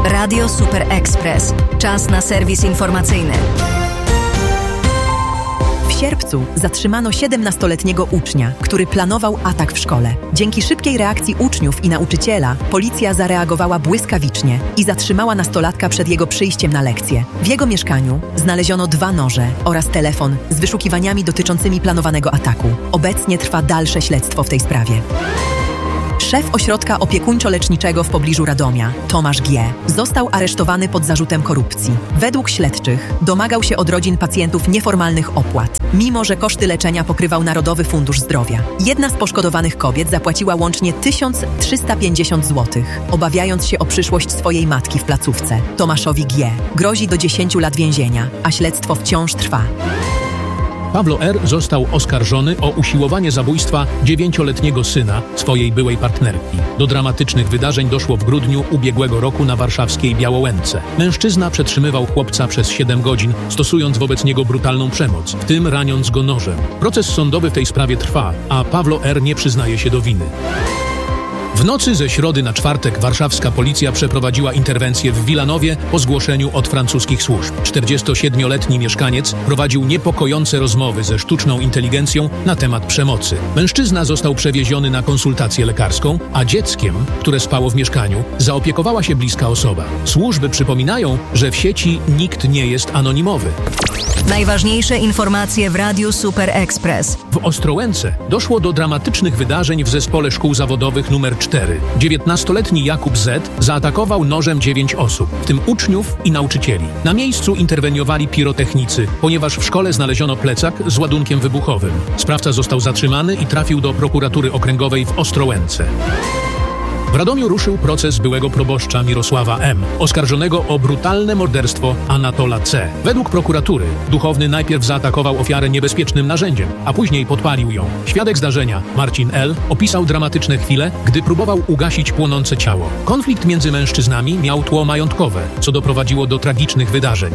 Radio Super Express. Czas na serwis informacyjny. W sierpcu zatrzymano 17-letniego ucznia, który planował atak w szkole. Dzięki szybkiej reakcji uczniów i nauczyciela policja zareagowała błyskawicznie i zatrzymała nastolatka przed jego przyjściem na lekcję. W jego mieszkaniu znaleziono 2 noże oraz telefon z wyszukiwaniami dotyczącymi planowanego ataku. Obecnie trwa dalsze śledztwo w tej sprawie. Szef ośrodka opiekuńczo-leczniczego w pobliżu Radomia, Tomasz G., został aresztowany pod zarzutem korupcji. Według śledczych domagał się od rodzin pacjentów nieformalnych opłat, mimo że koszty leczenia pokrywał Narodowy Fundusz Zdrowia. Jedna z poszkodowanych kobiet zapłaciła łącznie 1350 zł, obawiając się o przyszłość swojej matki w placówce. Tomaszowi G. grozi do 10 lat więzienia, a śledztwo wciąż trwa. Pablo R. został oskarżony o usiłowanie zabójstwa 9-letniego syna swojej byłej partnerki. Do dramatycznych wydarzeń doszło w grudniu ubiegłego roku na warszawskiej Białołęce. Mężczyzna przetrzymywał chłopca przez 7 godzin, stosując wobec niego brutalną przemoc, w tym raniąc go nożem. Proces sądowy w tej sprawie trwa, a Pablo R. nie przyznaje się do winy. W nocy ze środy na czwartek warszawska policja przeprowadziła interwencję w Wilanowie po zgłoszeniu od francuskich służb. 47-letni mieszkaniec prowadził niepokojące rozmowy ze sztuczną inteligencją na temat przemocy. Mężczyzna został przewieziony na konsultację lekarską, a dzieckiem, które spało w mieszkaniu, zaopiekowała się bliska osoba. Służby przypominają, że w sieci nikt nie jest anonimowy. Najważniejsze informacje w Radiu Super Express. W Ostrołęce doszło do dramatycznych wydarzeń w zespole szkół zawodowych nr 4. 19-letni Jakub Z. zaatakował nożem 9 osób, w tym uczniów i nauczycieli. Na miejscu interweniowali pirotechnicy, ponieważ w szkole znaleziono plecak z ładunkiem wybuchowym. Sprawca został zatrzymany i trafił do prokuratury okręgowej w Ostrołęce. W Radomiu ruszył proces byłego proboszcza Mirosława M., oskarżonego o brutalne morderstwo Anatola C. Według prokuratury duchowny najpierw zaatakował ofiarę niebezpiecznym narzędziem, a później podpalił ją. Świadek zdarzenia, Marcin L., opisał dramatyczne chwile, gdy próbował ugasić płonące ciało. Konflikt między mężczyznami miał tło majątkowe, co doprowadziło do tragicznych wydarzeń.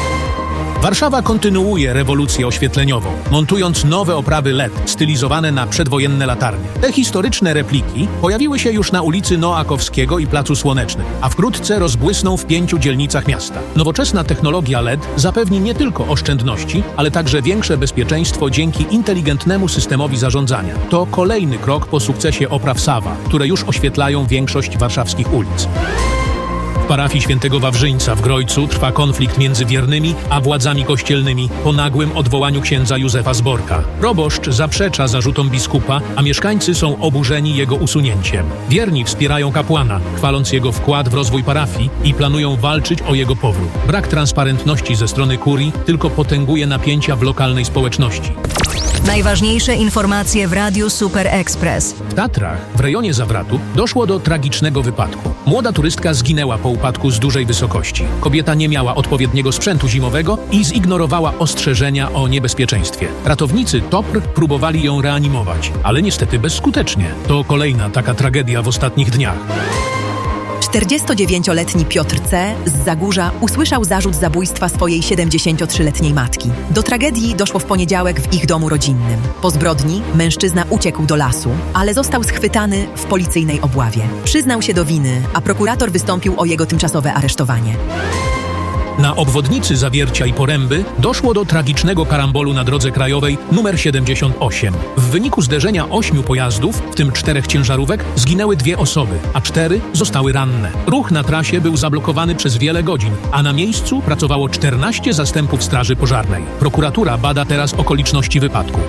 Warszawa kontynuuje rewolucję oświetleniową, montując nowe oprawy LED stylizowane na przedwojenne latarnie. Te historyczne repliki pojawiły się już na ulicy Noakowskiego i Placu Słonecznym, a wkrótce rozbłysną w 5 dzielnicach miasta. Nowoczesna technologia LED zapewni nie tylko oszczędności, ale także większe bezpieczeństwo dzięki inteligentnemu systemowi zarządzania. To kolejny krok po sukcesie opraw Sawa, które już oświetlają większość warszawskich ulic. W parafii Świętego Wawrzyńca w Grojcu trwa konflikt między wiernymi a władzami kościelnymi po nagłym odwołaniu księdza Józefa Zborka. Proboszcz zaprzecza zarzutom biskupa, a mieszkańcy są oburzeni jego usunięciem. Wierni wspierają kapłana, chwaląc jego wkład w rozwój parafii i planują walczyć o jego powrót. Brak transparentności ze strony kurii tylko potęguje napięcia w lokalnej społeczności. Najważniejsze informacje w Radiu Super Express. W Tatrach, w rejonie Zawratu, doszło do tragicznego wypadku. Młoda turystka zginęła po upadku z dużej wysokości. Kobieta nie miała odpowiedniego sprzętu zimowego i zignorowała ostrzeżenia o niebezpieczeństwie. Ratownicy TOPR próbowali ją reanimować, ale niestety bezskutecznie. To kolejna taka tragedia w ostatnich dniach. 49-letni Piotr C. z Zagórza usłyszał zarzut zabójstwa swojej 73-letniej matki. Do tragedii doszło w poniedziałek w ich domu rodzinnym. Po zbrodni mężczyzna uciekł do lasu, ale został schwytany w policyjnej obławie. Przyznał się do winy, a prokurator wystąpił o jego tymczasowe aresztowanie. Na obwodnicy Zawiercia i Poręby doszło do tragicznego karambolu na drodze krajowej nr 78. W wyniku zderzenia 8 pojazdów, w tym 4 ciężarówek, zginęły 2 osoby, a 4 zostały ranne. Ruch na trasie był zablokowany przez wiele godzin, a na miejscu pracowało 14 zastępów straży pożarnej. Prokuratura bada teraz okoliczności wypadku.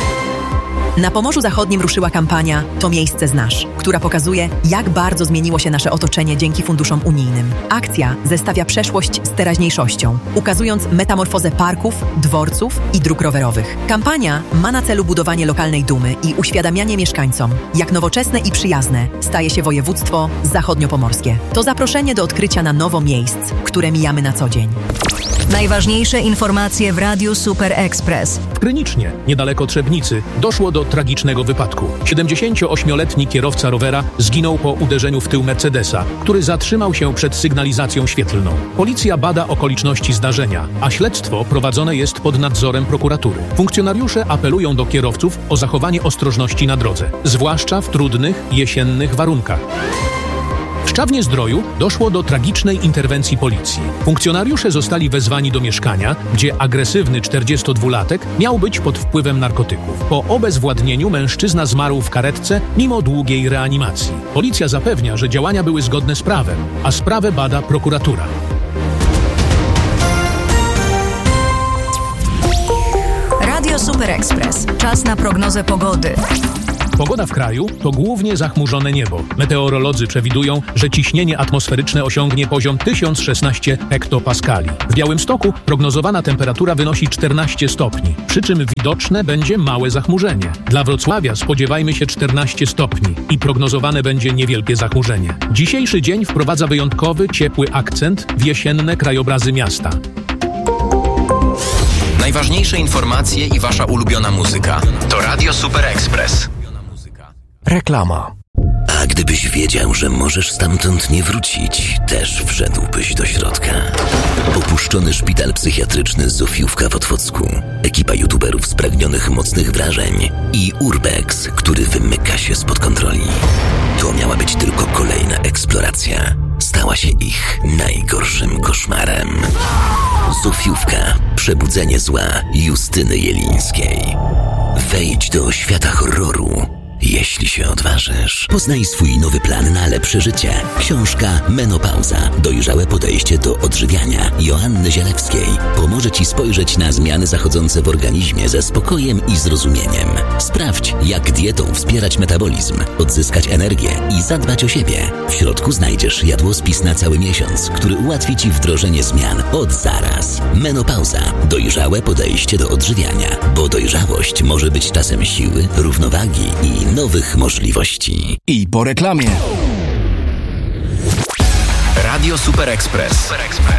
Na Pomorzu Zachodnim ruszyła kampania To miejsce znasz, która pokazuje, jak bardzo zmieniło się nasze otoczenie dzięki funduszom unijnym. Akcja zestawia przeszłość z teraźniejszością, ukazując metamorfozę parków, dworców i dróg rowerowych. Kampania ma na celu budowanie lokalnej dumy i uświadamianie mieszkańcom, jak nowoczesne i przyjazne staje się województwo zachodniopomorskie. To zaproszenie do odkrycia na nowo miejsc, które mijamy na co dzień. Najważniejsze informacje w Radiu Super Express. W Krynicznie, niedaleko Trzebnicy, doszło do tragicznego wypadku. 78-letni kierowca rowera zginął po uderzeniu w tył Mercedesa, który zatrzymał się przed sygnalizacją świetlną. Policja bada okoliczności zdarzenia, a śledztwo prowadzone jest pod nadzorem prokuratury. Funkcjonariusze apelują do kierowców o zachowanie ostrożności na drodze, zwłaszcza w trudnych, jesiennych warunkach. W Szczawnie-Zdroju doszło do tragicznej interwencji policji. Funkcjonariusze zostali wezwani do mieszkania, gdzie agresywny 42-latek miał być pod wpływem narkotyków. Po obezwładnieniu mężczyzna zmarł w karetce mimo długiej reanimacji. Policja zapewnia, że działania były zgodne z prawem, a sprawę bada prokuratura. Radio Super Express. Czas na prognozę pogody. Pogoda w kraju to głównie zachmurzone niebo. Meteorolodzy przewidują, że ciśnienie atmosferyczne osiągnie poziom 1016 hektopaskali. W Białymstoku prognozowana temperatura wynosi 14 stopni, przy czym widoczne będzie małe zachmurzenie. Dla Wrocławia spodziewajmy się 14 stopni i prognozowane będzie niewielkie zachmurzenie. Dzisiejszy dzień wprowadza wyjątkowy, ciepły akcent w jesienne krajobrazy miasta. Najważniejsze informacje i wasza ulubiona muzyka to Radio Super Express. Reklama. A gdybyś wiedział, że możesz stamtąd nie wrócić, też wszedłbyś do środka. Opuszczony szpital psychiatryczny Zofiówka w Otwocku, ekipa youtuberów spragnionych mocnych wrażeń i Urbex, który wymyka się spod kontroli. To miała być tylko kolejna eksploracja. Stała się ich najgorszym koszmarem. Zofiówka. Przebudzenie zła Justyny Jelińskiej. Wejdź do świata horroru, jeśli się odważysz. Poznaj swój nowy plan na lepsze życie. Książka Menopauza. Dojrzałe podejście do odżywiania Joanny Zielewskiej pomoże Ci spojrzeć na zmiany zachodzące w organizmie ze spokojem i zrozumieniem. Sprawdź, jak dietą wspierać metabolizm, odzyskać energię i zadbać o siebie. W środku znajdziesz jadłospis na cały miesiąc, który ułatwi Ci wdrożenie zmian od zaraz. Menopauza. Dojrzałe podejście do odżywiania, bo dojrzałość może być czasem siły, równowagi i nowych możliwości. I po reklamie. Radio Super Express.